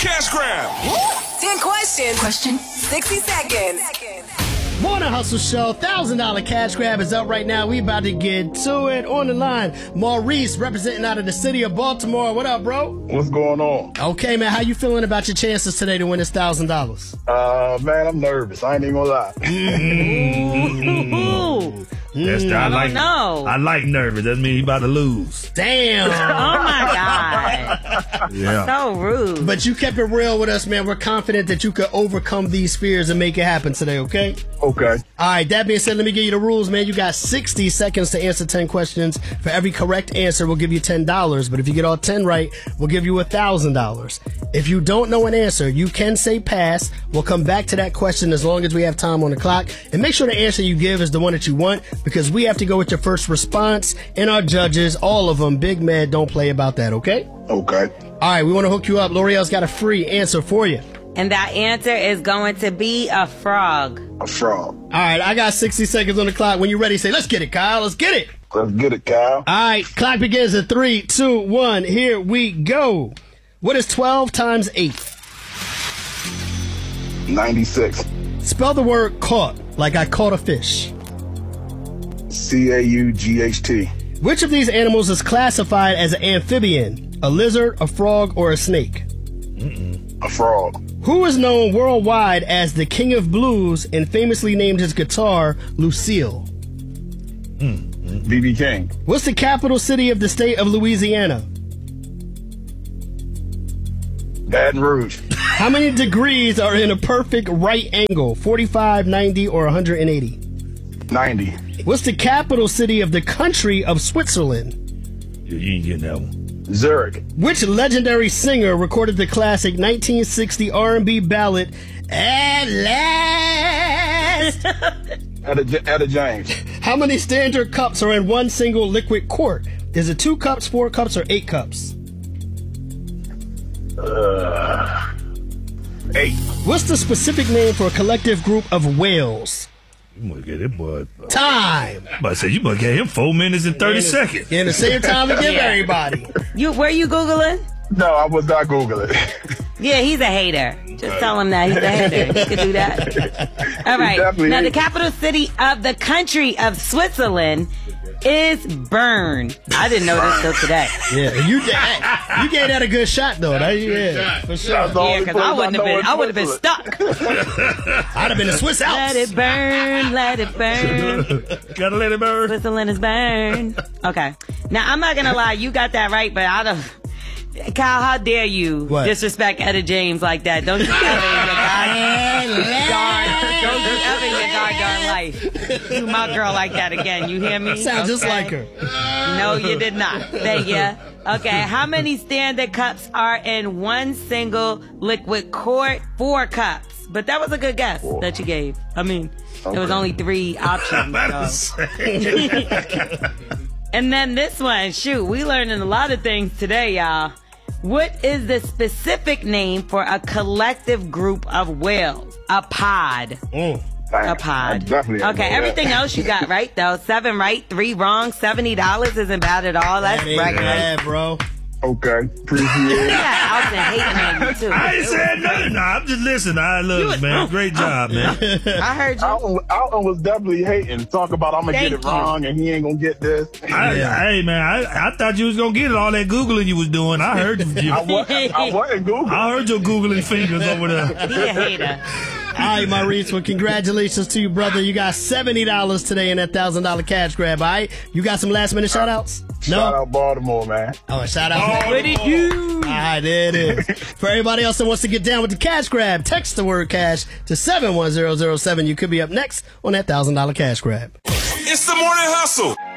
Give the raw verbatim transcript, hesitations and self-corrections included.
cash grab. ten questions. Question. sixty seconds. Morning Hustle Show, one thousand dollars cash grab is up right now. We about to get to it. On the line, Maurice, representing out of the city of Baltimore. What up, bro? What's going on? Okay, man, how you feeling about your chances today to win this one thousand dollars? Uh, man, I'm nervous. I ain't even gonna lie. Ooh. That's the, I, I like, don't know. I like nervous. That means he about to lose. Damn. Oh, my God. Yeah. So rude. But you kept it real with us, man. We're confident that you could overcome these fears and make it happen today, okay? Okay. All right, that being said, let me give you the rules, man. You got sixty seconds to answer ten questions. For every correct answer, we'll give you ten dollars. But if you get all ten right, we'll give you one thousand dollars. If you don't know an answer, you can say pass. We'll come back to that question as long as we have time on the clock. And make sure the answer you give is the one that you want, because we have to go with your first response. And our judges, all of them, big mad, don't play about that, okay? Okay. All right, we want to hook you up. L'Oreal's got a free answer for you. And that answer is going to be a frog. A frog. All right, I got sixty seconds on the clock. When you're ready, say, let's get it, Kyle. Let's get it. Let's get it, Kyle. All right, clock begins at three, two, one. Here we go. What is twelve times eight? ninety-six. Spell the word caught, like I caught a fish. C A U G H T. Which of these animals is classified as an amphibian? A lizard, a frog, or a snake? A frog. Who is known worldwide as the King of Blues and famously named his guitar Lucille? B B King. What's the capital city of the state of Louisiana? Baton Rouge. How many degrees are in a perfect right angle? forty-five, ninety, or one hundred eighty? ninety. What's the capital city of the country of Switzerland? Yeah, you ain't getting that one. Zurich. Which legendary singer recorded the classic nineteen sixty R and B ballad, At Last? Etta, Etta James. How many standard cups are in one single liquid quart? Is it two cups, four cups, or eight cups? Uh, eight. What's the specific name for a collective group of whales? You must get it, boy. Time. I said you must get him four minutes and thirty seconds. And the same time we give Yeah. everybody. You, were you Googling? No, I was not Googling. Yeah, he's a hater. Just tell him that he's a hater. He could do that. All right. definitely Now, the is. capital city of the country of Switzerland is Bern. I didn't know this till today. Yeah, you did. You gave that a good shot, though. That, yeah, for sure. That's the Yeah, only because I place wouldn't have know been. in I would have been Switzerland. stuck. I'd have been a Swiss Alps. Let it burn. Let it burn. Gotta let it burn. Switzerland is burn. Okay. Now, I'm not going to lie. You got that right, but I don't. Kyle, how dare you What? disrespect Etta James like that? Don't you ever in your god, don't you ever in your goddamn life do my girl like that again. You hear me? Sounds just Okay. like her. No, you did not. Thank you. Okay, how many standard cups are in one single liquid quart? Four cups. But that was a good guess that you gave. I mean, there was only three options. So. And then this one, shoot, we learning a lot of things today, y'all. What is the specific name for a collective group of whales? A pod. Mm. A pod. Definitely. Okay, everything else you got right, though. Seven right, three wrong, seventy dollars isn't bad at all. That's That ain't bragging bad, rights. bro. Okay. Appreciate it. Yeah, Alton hating on you, too. I ain't said nothing. Nah, I'm just listening. I love it, man. Great job, man. I heard you. Alton, Alton was definitely hating. Talk about I'm gonna Thank get it you. wrong and he ain't gonna get this. I, Yeah. Hey, man, I, I thought you was gonna get it. All that Googling you was doing. I heard you. I, wa- I wasn't Googling. I heard your Googling fingers over there. He a hater. All right, Maurice, well, congratulations to you, brother. You got seventy dollars today in that one thousand dollars cash grab, all right? You got some last-minute shout-outs? No? Shout out Baltimore, man. Oh, a shout-out. What did you? All right, there it is. For everybody else that wants to get down with the cash grab, text the word cash to seven one zero zero seven. You could be up next on that one thousand dollars cash grab. It's the Morning Hustle.